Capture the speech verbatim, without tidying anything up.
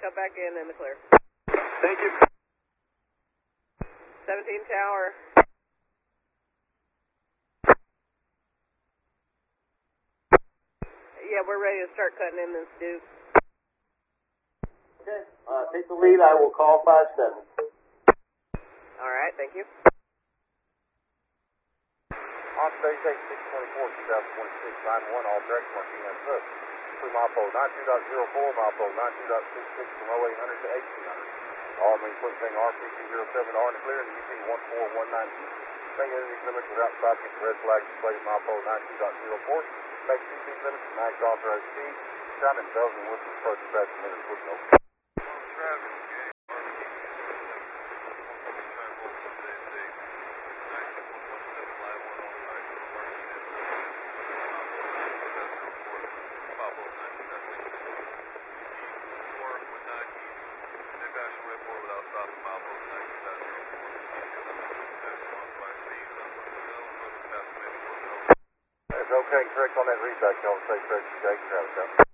Come back in in the clear. Thank you. seventeen tower. Yeah, we're ready to start cutting in this dude. Okay, uh, take the lead. I will call five seven. All right, thank you. On stage eight, six twenty-four, two thousand twenty-six, line one, all direct, Martinez Hook. Through MyPole ninety-two point oh four, MyPole ninety-two point six six from oh eight hundred to eighteen hundred. All main frequency R P two oh seven R in the clear, and U P one four one nine two. Main energy limits without stopping, red flag displayed MyPole ninety-two point oh four. Make two speed limits, max authorized speed. Sounding bells and whistles, approach fast minutes, push no. Okay, correct on that reset, y'all. Say correct, Jake, Travis.